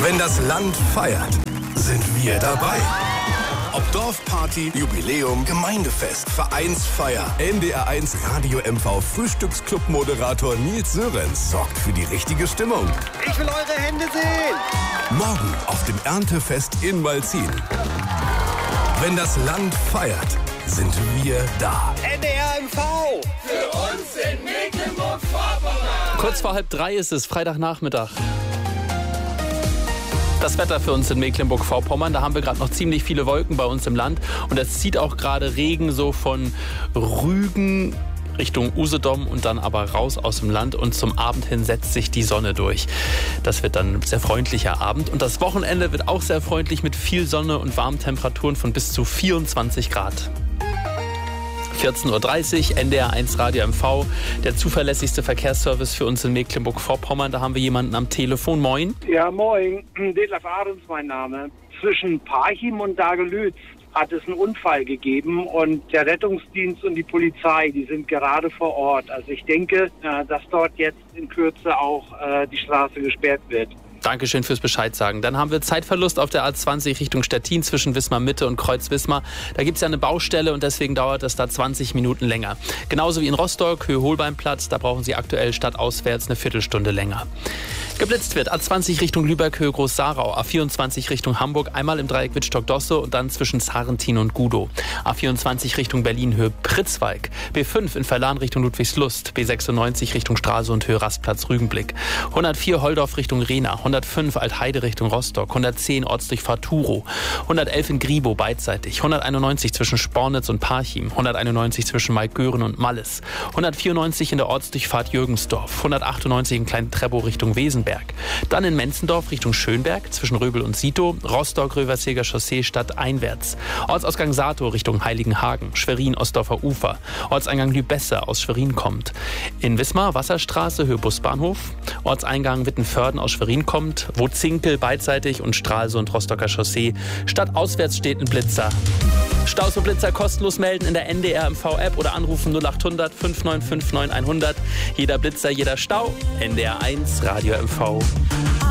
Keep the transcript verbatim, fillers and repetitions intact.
Wenn das Land feiert, sind wir dabei. Ob Dorfparty, Jubiläum, Gemeindefest, Vereinsfeier, N D R eins Radio M V Frühstücksclub-Moderator Nils Sörensen sorgt für die richtige Stimmung. Ich will eure Hände sehen! Morgen auf dem Erntefest in Malzin. Wenn das Land feiert, sind wir da. N D R M V! Für uns in Mecklenburg-Vorpommern! Kurz vor halb drei ist es, Freitagnachmittag. Das Wetter für uns in Mecklenburg-Vorpommern, da haben wir gerade noch ziemlich viele Wolken bei uns im Land und es zieht auch gerade Regen so von Rügen Richtung Usedom und dann aber raus aus dem Land und zum Abend hin setzt sich die Sonne durch. Das wird dann ein sehr freundlicher Abend und das Wochenende wird auch sehr freundlich mit viel Sonne und warmen Temperaturen von bis zu vierundzwanzig Grad. vierzehn Uhr dreißig, N D R eins Radio M V, der zuverlässigste Verkehrsservice für uns in Mecklenburg-Vorpommern. Da haben wir jemanden am Telefon. Moin. Ja, moin. Detlef Ahrens mein Name. Zwischen Parchim und Dagelötz hat es einen Unfall gegeben und der Rettungsdienst und die Polizei, die sind gerade vor Ort. Also ich denke, dass dort jetzt in Kürze auch die Straße gesperrt wird. Dankeschön fürs Bescheid sagen. Dann haben wir Zeitverlust auf der A zwanzig Richtung Stettin zwischen Wismar Mitte und Kreuz Wismar. Da gibt es ja eine Baustelle und deswegen dauert es da zwanzig Minuten länger. Genauso wie in Rostock, Höhe-Holbeinplatz, da brauchen Sie aktuell stadtauswärts eine Viertelstunde länger. Geblitzt wird A zwanzig Richtung Lübeck, Höhe Groß-Sarau, A vierundzwanzig Richtung Hamburg, einmal im Dreieck Wittstock-Dosse und dann zwischen Sarrentin und Gudow. A vierundzwanzig Richtung Berlin, Höhe Pritzwalk, B fünf in Verlan Richtung Ludwigslust, B sechsundneunzig Richtung Stralsund, Höhe Rastplatz Rügenblick, hundertvier Holdorf Richtung Rehna, hundertfünf Altheide Richtung Rostock, hundertzehn Ortsdurchfahrt Turo, hundertelf in Gribow beidseitig, hunderteinundneunzig zwischen Spornitz und Parchim, hunderteinundneunzig zwischen Maikgören und Malles, hundertvierundneunzig in der Ortsdurchfahrt Jürgensdorf, hundertachtundneunzig in Klein-Treppow Richtung Wesenberg, dann in Menzendorf Richtung Schönberg zwischen Röbel und Sito, Rostock-Röverseger Chaussee stadteinwärts, Ortsausgang Sato Richtung Heiligenhagen, Schwerin Ostdorfer Ufer, Ortseingang Lübesse aus Schwerin kommt, in Wismar Wasserstraße Höhe Busbahnhof, Ortseingang Wittenförden aus Schwerin kommt, Wozinkel beidseitig und Stralsund Rostocker Chaussee, stadtauswärts steht ein Blitzer. Staus und Blitzer kostenlos melden in der N D R M V-App oder anrufen null achthundert fünf neun fünf neun hundert. Jeder Blitzer, jeder Stau. N D R eins Radio M V.